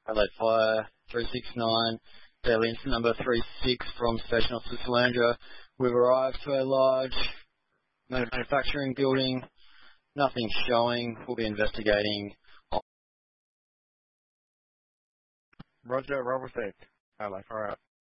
Adelaide Fire 369, Daily Incident number 36 from Station Officer Salandra. We've arrived to a large manufacturing building. Nothing showing. We'll be investigating. Roger, Robert 8. Adelaide Fire out.